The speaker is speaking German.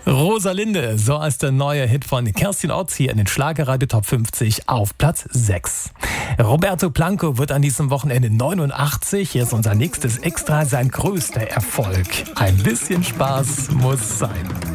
Rosalinde, so heißt der neue Hit von Kerstin Ott hier in den Schlagerradio Top 50 auf Platz 6. Roberto Blanco wird an diesem Wochenende 89. Hier ist unser nächstes Extra, sein größter Erfolg. Ein bisschen Spaß muss sein.